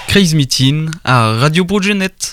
Crazy Meeting à Radio Bourgenet.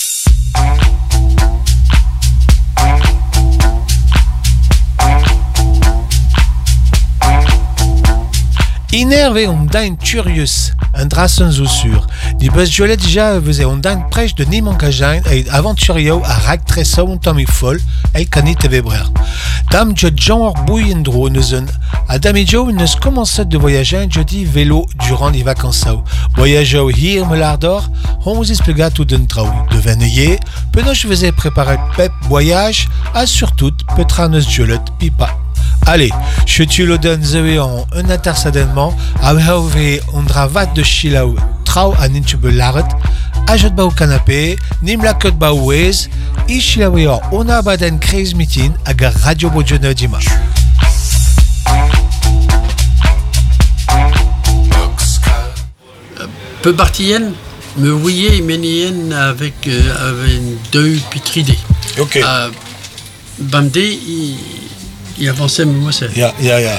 Innervé on dain curious, un drassen zo sur. Die bus jolet déjà faisait on dain prêche de Nimankajain et aventurio à rag tressa on Tommy Foll et canit et vebrer. Dam je genre bouillendro neuzen. A dami jo neus commençait de voyager jeudi vélo durant les vacances. Voyageo hier me lardor, on vous expliqua tout d'un trau. De veneuiller, penoche faisait préparer pep voyage, à surtout petraneus jolet pipa. Allez, je tue l'oden zewe en un intersadènement, aveve on dravat de chilaou, trau à ninchube laret, ajot ba au canapé, nim la queue ba ouez, i chilaouéor on a baden Crazy Meeting à Radio Bourgenet dimanche. Peu partienne, me wouillait menien avec deux pitridés. Ok. Bamdé, il avançait, mais moi c'est. Ja.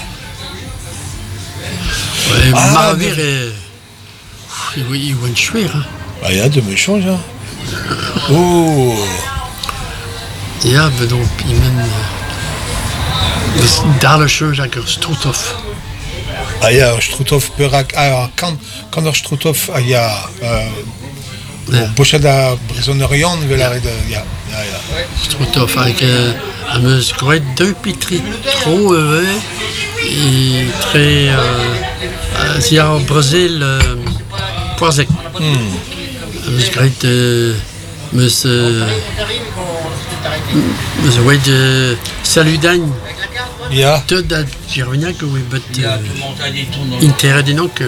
Maravir il va une chouette. Ah, ja, de méchant, ja. Oh. Ja, donc, il mène. Dans le jeu, j'ai Struthoff. Ah, ja, Struthoff, Perak. Ah, quand Struthoff, ah, ja. Bochada Brisonnerion, velare de. Ja. Struthoff, avec un muscret deux pitris trop et très. Il y a au Brésil, Poisec. Muscret, monsieur Wade Saludagne. Ja. Tout à Girvignac, oui, mais intérêt des noms que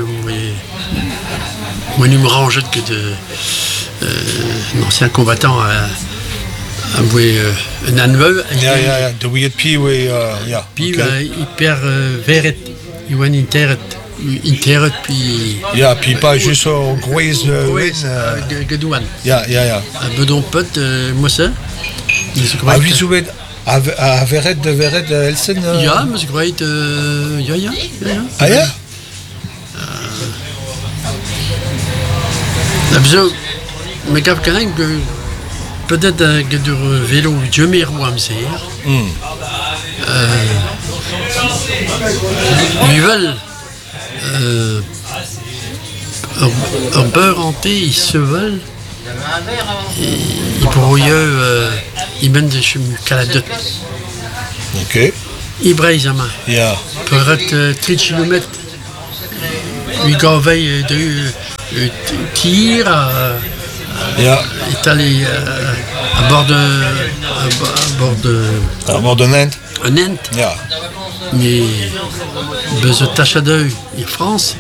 moi, nous me range que de un ancien combattant à jouer un anveu. Ja, de wie het pie, oui, ja. Puis il perd Veret, il va intérêt, puis. Ja, puis pas juste au Gouez, Gedouane. Ja. Un bedon pote, moi ça. Ah, wie zo weet. A Veret de Helsen. Ja, mais c'est great, ja. Ah, ja? Abso, mais quand même que peut-être que du vélo jamais ou amser. Ils veulent un peu hanté, ils se veulent. Ils pourraient ils mènent des chemins caladotes. Ok. Ils braillent à main. Ja. Pour être 30 km. Ils gavaient de tir. Ja. Est allé à bord de. À bord de Nantes. À Nantes. Ja. Mais de tâche d'œil en France.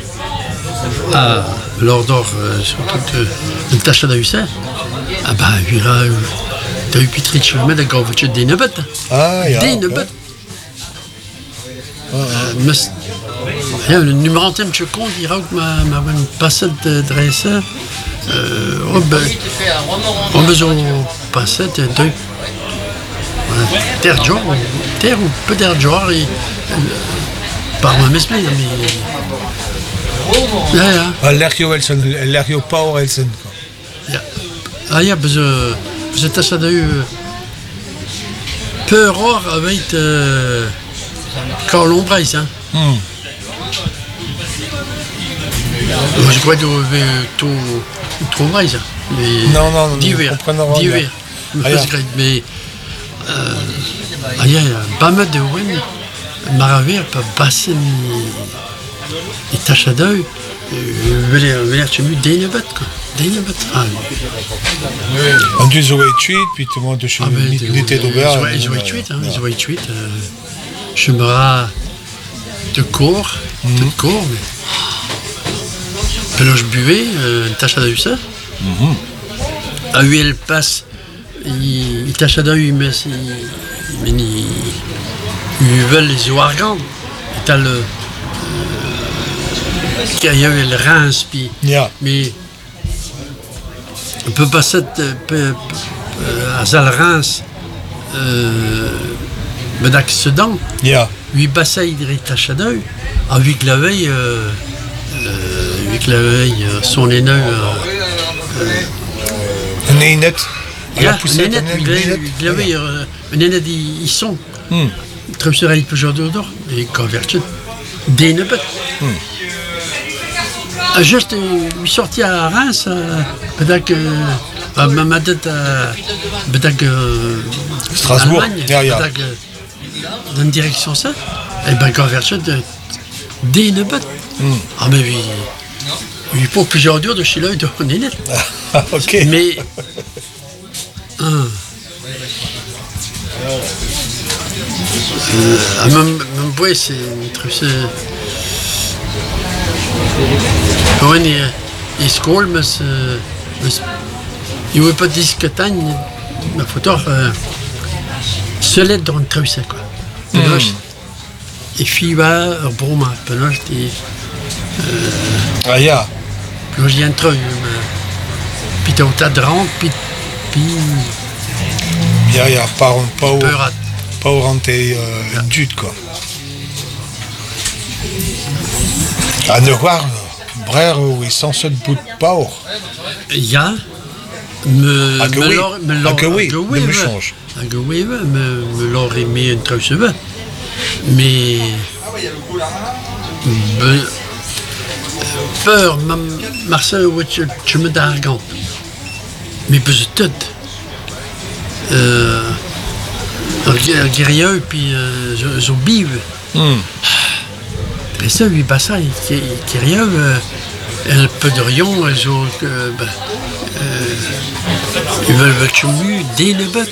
Lors d'or, surtout de tâche d'œil, ça. Ah bah, il y a eu plus de 30 km à Gauvetche des Nebet. Ah, ja. Des Nebet. Le numéro 1, je compte, il y a une passette de dresse. On a besoin de passette de terre ou peut-être genre, par ma mesme, mais. Ja. L'Erio Power Helsen. Ja. Ah, ja, besoin de ça de peu rare avec Carl Lombraise, hein. Je crois que tout trouverait ça. Non. Divers. Mais il y a pas mal de win. Maravir peut passer les tâches d'œil. Venir chez moi des nebets, quoi. Des nebets. On dit Zoé Tweet, puis tout le monde de chez l'unité d'Aubert. Zoé Tweet. Je me rends de cours, mais. Puis là, je buvais, une tâche d'œil, ça. À lui, elle passe, il tâche d'œil, mais ils veulent les ouargandes. Et t'as le. Il y avait le Reims, puis. Mais. On peut passer à Zalreims, mais d'accident. Lui, bassin, il tâche d'œil, avec la veille. avec la veille, son éneu. Un énet. Ja, een net, een net die son. Trouwens, er is pas door. Ik kan vertje. Denebet. Juste, il sortit à Reims, peut-être que. Ma tête, peut-être que. Strasbourg. Peut-être que. Dans une direction ça. Et ben, quand vertje, Denebet. Ah, mais oui. Il faut plusieurs jours de chez l'œil de net. Ok. Mais. Même bois, c'est un truc. Pour une école, mais il n'y a pas de discothèque, ma photo, seul dans le truc, quoi. Et puis, bon, ma penoche, Ah, ja. puis j'ai un truc, puis t'as au tas de rente, puis. Ja, pas orienté dut, quoi. À ne voir, brer, oui, sans ce bout de pauvre. Ja, me change. Me l'aurait mis un truc sur mais peur, Marcel, tu me d'argent. Mais peut-être guerrier puis zombie. Mais ça, lui, pas ça, qui rien, un peu de rien, ils veulent tuer dès le bête.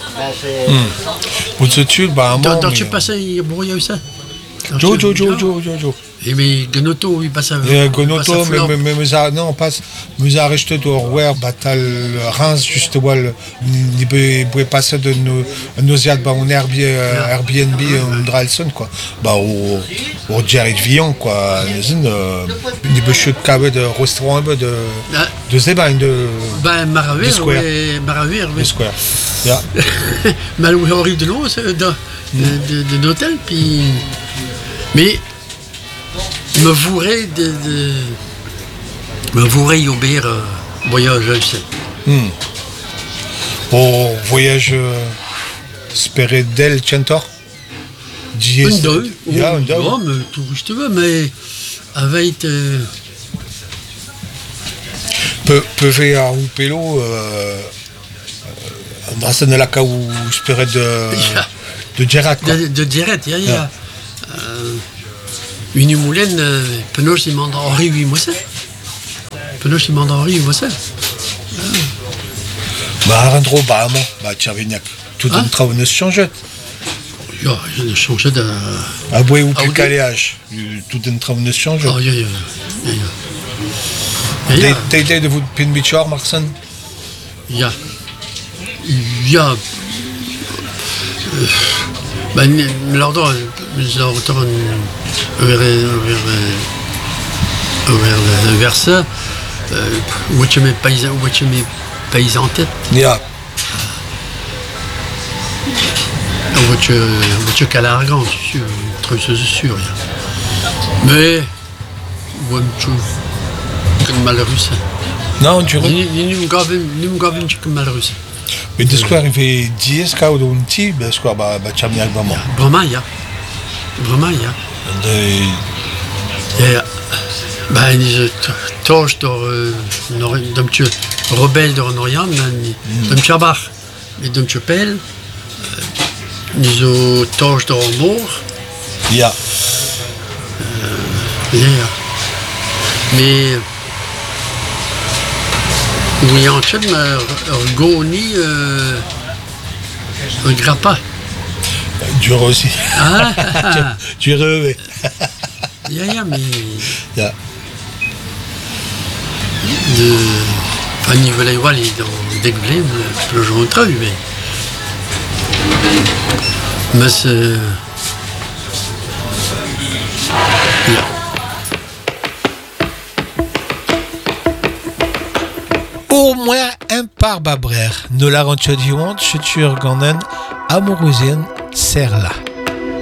Vous te tuez, bah, dans tu passes, il y a ça. Jo. Et mais Gonoto, il passe à Gonoto, mais non, passe, nous a arrêté de voir batal Reims, juste wall, il pouvait passer de nos yad, bah, on Airbnb, on Dralson, quoi. Bah, au Jerry de Villon, quoi. Il peut chuter de de restaurant, de Zébain, de. Ben, Maravir, oui. Square. Yeah. Malou arrive de l'eau, de l'hôtel, puis. Mais. Me voudrais obéir voyage aussi. Au voyage spéré d'El Centor. Un deux. Non, mais tout ce que tu veux, mais avec. Peut faire un pélo. Dans la cas où spéré de Gerard. De Gerard, il y a. Une moulenne, Penoche, il demande Henri, oui, moi ça. Penoche, il demande Henri, moi ça. Bah, un trop bas, bah, Tchervignac. Tout un travail ne se change. Ja, je change de. Ah, oui, ou plus caléage. Tout un travail ne se change. Ah, T'as idée de vous pin bichor, Marcin? Ja. Ben, l'ordre, vers ça, où tu mets paysans en tête. Ja. Où tu cales l'argent, c'est sûr. Mais, où tu malheureux. Non, tu vois. Ni me gavin, tu malheureux. Mais de ce qu'il arrive 10 cas ou d'un petit, ben ce qu'il va chamiak vraiment. Vraiment, il y a. Ben, je torche d'un petit rebelle de Renorian, d'un petit abar, et d'un petit pelle, nous torche de Rembourg. Ja. Mais. Oui, en fait, Goni, un grappa. Dur aussi. Tu rêves. Mais. Ja. Enfin, niveau là, il est dans déglé, le jour au travail, mais. Mais c'est. Au moins un par babrer. Nous la rentrons du monde, je suis ganen, amoureusine, serre là.